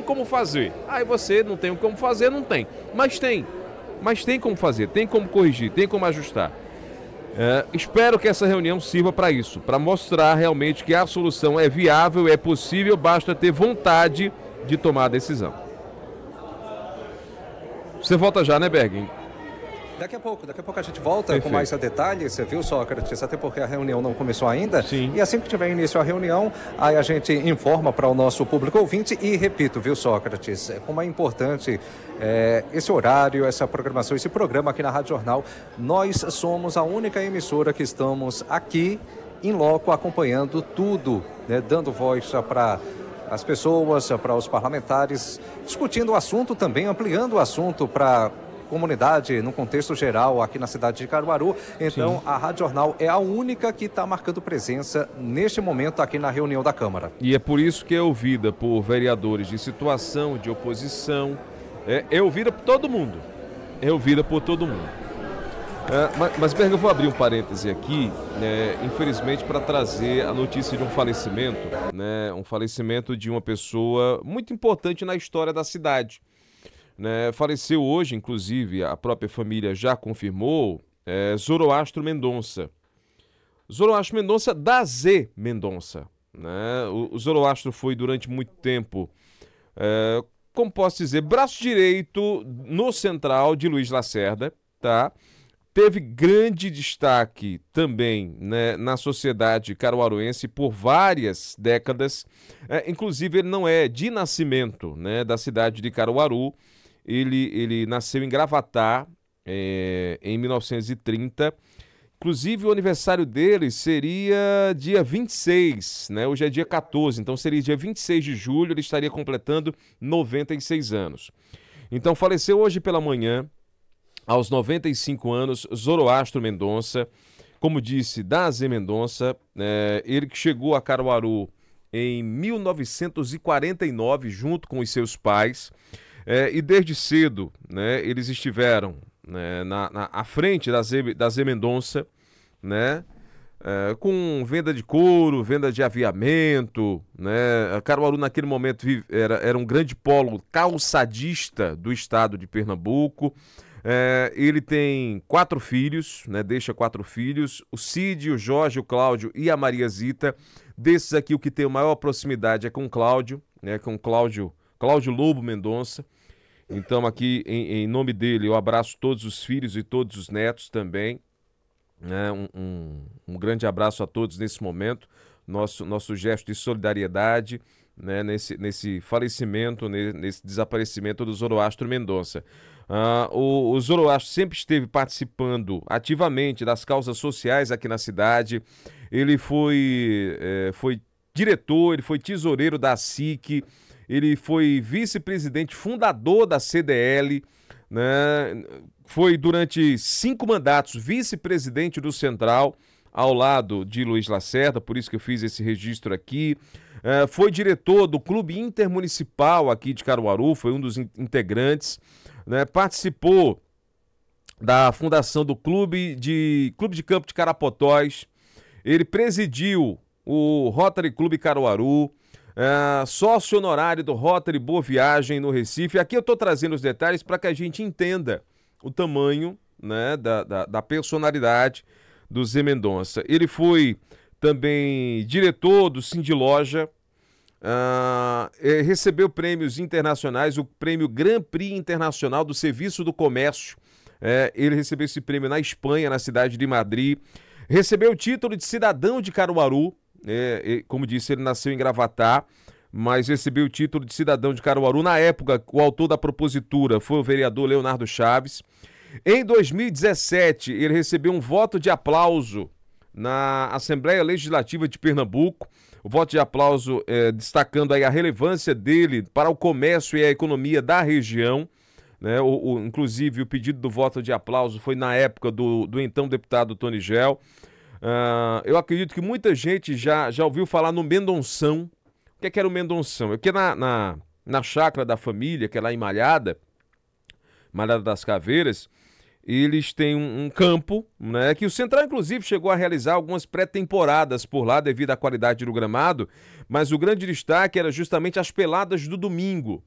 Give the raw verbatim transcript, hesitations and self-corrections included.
como fazer. Aí você não tem como fazer, não tem. Mas tem. Mas tem como fazer, tem como corrigir, tem como ajustar. É, espero que essa reunião sirva para isso, para mostrar realmente que a solução é viável, é possível, basta ter vontade de tomar a decisão. Você volta já, né, Berg? Daqui a pouco, daqui a pouco a gente volta. Perfeito. Com mais detalhes, você viu, Sócrates, até porque a reunião não começou ainda. Sim. E assim que tiver início a reunião, aí a gente informa para o nosso público ouvinte e repito, viu, Sócrates, como é importante é, esse horário, essa programação, esse programa aqui na Rádio Jornal. Nós somos a única emissora que estamos aqui em loco acompanhando tudo, né, dando voz para as pessoas, para os parlamentares, discutindo o assunto também, ampliando o assunto para comunidade, no contexto geral, aqui na cidade de Caruaru. Então, sim, a Rádio Jornal é a única que está marcando presença neste momento aqui na reunião da Câmara. E é por isso que é ouvida por vereadores de situação, de oposição, é, é ouvida por todo mundo. É ouvida por todo mundo. É, mas, mas, Berg, eu vou abrir um parêntese aqui, né, infelizmente, para trazer a notícia de um falecimento, né, um falecimento de uma pessoa muito importante na história da cidade. Né, faleceu hoje, inclusive, a própria família já confirmou, é, Zoroastro Mendonça. Zoroastro Mendonça da Z Mendonça. Né? O, o Zoroastro foi durante muito tempo, é, como posso dizer, braço direito no central de Luiz Lacerda, tá? Teve grande destaque também, né, na sociedade caruaruense por várias décadas. É, inclusive, ele não é de nascimento, né, da cidade de Caruaru. Ele, ele nasceu em Gravatá, é, em mil novecentos e trinta. Inclusive, o aniversário dele seria dia vinte e seis, né? Hoje é dia quatorze, então seria dia vinte e seis de julho, ele estaria completando noventa e seis anos. Então, faleceu hoje pela manhã, aos noventa e cinco anos, Zoroastro Mendonça, como disse, da Z Mendonça, é, ele que chegou a Caruaru em mil novecentos e quarenta e nove, junto com os seus pais. É, e desde cedo, né, eles estiveram, né, na, na à frente da Z, da Z Mendonça, né, é, com venda de couro, venda de aviamento, né. Caruaru naquele momento era, era um grande polo calçadista do estado de Pernambuco. É, ele tem quatro filhos, né, deixa quatro filhos, o Cid, o Jorge, o Cláudio e a Maria Zita. Desses aqui, o que tem a maior proximidade é com o Cláudio, né, com o Cláudio, Cláudio Lobo Mendonça. Então, aqui, em, em nome dele, eu abraço todos os filhos e todos os netos também. Né? Um, um, um grande abraço a todos nesse momento. Nosso, nosso gesto de solidariedade, né? nesse, nesse falecimento, nesse desaparecimento do Zoroastro Mendonça. Ah, o, o Zoroastro sempre esteve participando ativamente das causas sociais aqui na cidade. Ele foi, é, foi diretor, ele foi tesoureiro da S I C, ele foi vice-presidente fundador da C D L, né? Foi durante cinco mandatos vice-presidente do Central, ao lado de Luiz Lacerda, por isso que eu fiz esse registro aqui. É, foi diretor do Clube Intermunicipal aqui de Caruaru, foi um dos integrantes, né? Participou da fundação do Clube de, Clube de Campo de Carapotóis. Ele presidiu o Rotary Clube Caruaru, é, sócio honorário do Rotary Boa Viagem no Recife. Aqui eu estou trazendo os detalhes para que a gente entenda o tamanho, né, da, da, da personalidade do Zé Mendonça. Ele foi também diretor do Cindy Loja, uh, recebeu prêmios internacionais, o prêmio Grand Prix Internacional do Serviço do Comércio. É, ele recebeu esse prêmio na Espanha, na cidade de Madrid. Recebeu o título de cidadão de Caruaru. É, como disse, ele nasceu em Gravatá, mas recebeu o título de cidadão de Caruaru. Na época, o autor da propositura foi o vereador Leonardo Chaves. Em dois mil e dezessete, ele recebeu um voto de aplauso na Assembleia Legislativa de Pernambuco. O voto de aplauso é, destacando aí a relevância dele para o comércio e a economia da região. Né? O, o, inclusive, o pedido do voto de aplauso foi na época do, do então deputado Tony Gel. Uh, eu acredito que muita gente já, já ouviu falar no Mendonção. O que, é que era o Mendonção? É que na, na, na chácara da família, que é lá em Malhada, Malhada das Caveiras, eles têm um, um campo, né, que o Central, inclusive, chegou a realizar algumas pré-temporadas por lá devido à qualidade do gramado, mas o grande destaque era justamente as peladas do domingo.